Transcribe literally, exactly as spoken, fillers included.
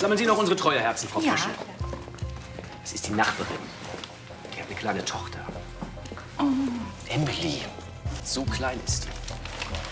Sammeln Sie noch unsere treue Herzen, Frau Ja. Frischl. Das ist die Nachbarin. Die hat eine kleine Tochter. Oh. Emily. So klein ist die.